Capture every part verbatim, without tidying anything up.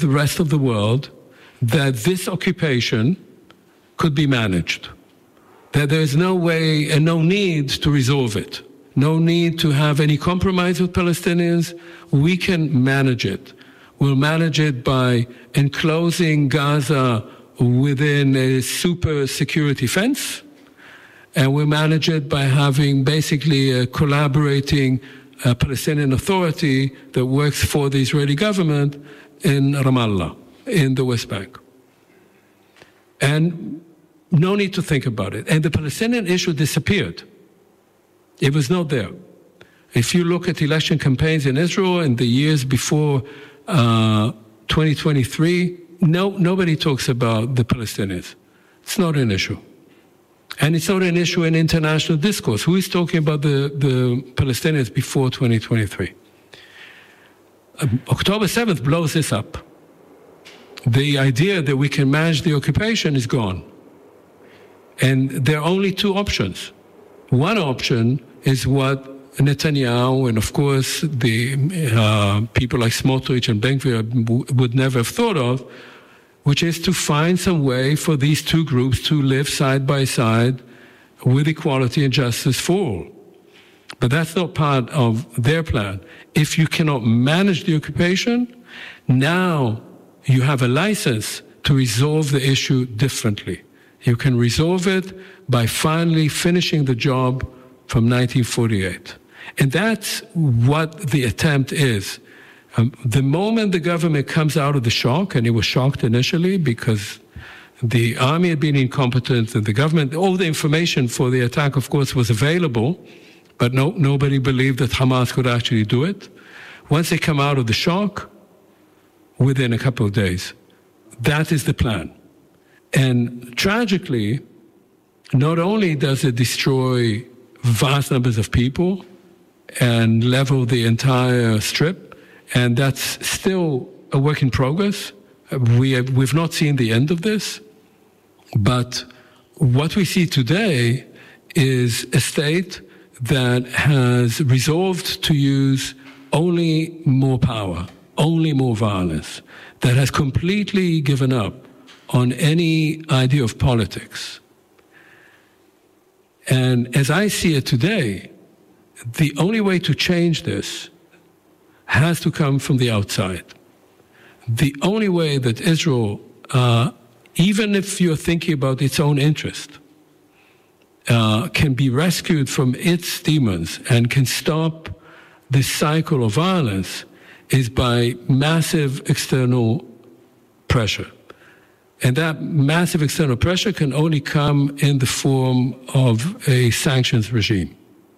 the rest of the world that this occupation could be managed, that there is no way and no need to resolve it, no need to have any compromise with Palestinians. We can manage it. We'll manage it by enclosing Gaza within a super security fence, and we'll manage it by having basically a collaborating uh, Palestinian authority that works for the Israeli government in Ramallah, in the West Bank. And no need to think about it. And the Palestinian issue disappeared. It was not there. If you look at election campaigns in Israel in the years before uh, twenty twenty-three, no, nobody talks about the Palestinians. It's not an issue. And it's not an issue in international discourse. Who is talking about the, the Palestinians before twenty twenty-three? Um, October seventh blows this up. The idea that we can manage the occupation is gone. And there are only two options. One option is what Netanyahu and, of course, the uh, people like Smotrich and Ben-Gvir would never have thought of, which is to find some way for these two groups to live side by side with equality and justice for all. But that's not part of their plan. If you cannot manage the occupation, now you have a license to resolve the issue differently. You can resolve it by finally finishing the job from nineteen forty-eight. And that's what the attempt is. Um, the moment the government comes out of the shock, and it was shocked initially because the army had been incompetent and the government, all the information for the attack, of course, was available, but no, nobody believed that Hamas could actually do it. Once they come out of the shock, within a couple of days, that is the plan. And tragically, not only does it destroy vast numbers of people and level the entire strip, and that's still a work in progress. We have, we've not seen the end of this, but what we see today is a state that has resolved to use only more power, only more violence, that has completely given up on any idea of politics. And as I see it today, the only way to change this has to come from the outside. The only way that Israel, uh, even if you're thinking about its own interest, uh, can be rescued from its demons and can stop this cycle of violence is by massive external pressure. And that massive external pressure can only come in the form of a sanctions regime.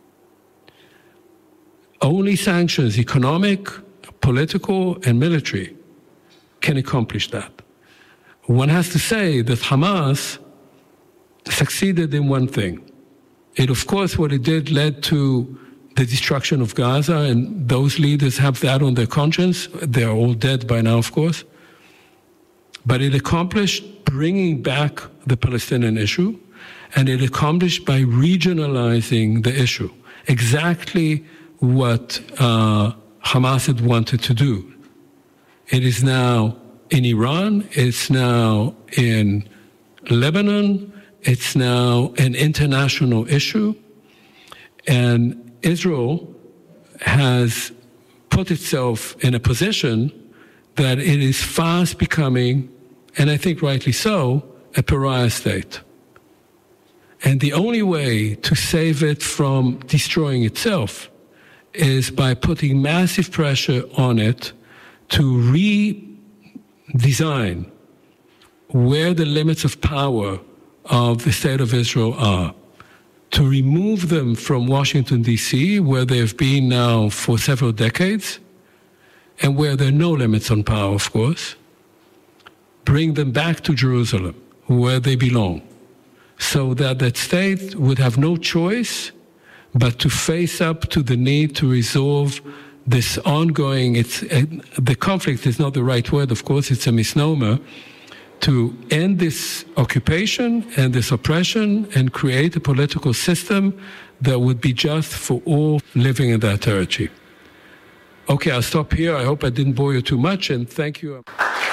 Only sanctions, economic, political, and military, can accomplish that. One has to say that Hamas succeeded in one thing. It, of course, what it did led to the destruction of Gaza, and those leaders have that on their conscience. They're all dead by now, of course. But it accomplished bringing back the Palestinian issue, and it accomplished by regionalizing the issue. Exactly what uh, Hamas had wanted to do. It is now in Iran, it's now in Lebanon, it's now an international issue, and Israel has put itself in a position that it is fast becoming, and I think rightly so, a pariah state. And the only way to save it from destroying itself is by putting massive pressure on it to redesign where the limits of power of the State of Israel are, to remove them from Washington, D C, where they have been now for several decades, and where there are no limits on power, of course, bring them back to Jerusalem, where they belong, so that that state would have no choice but to face up to the need to resolve this ongoing, it's, uh, the conflict is not the right word, of course, it's a misnomer, to end this occupation and this oppression and create a political system that would be just for all living in that territory. Okay, I'll stop here. I hope I didn't bore you too much, and thank you.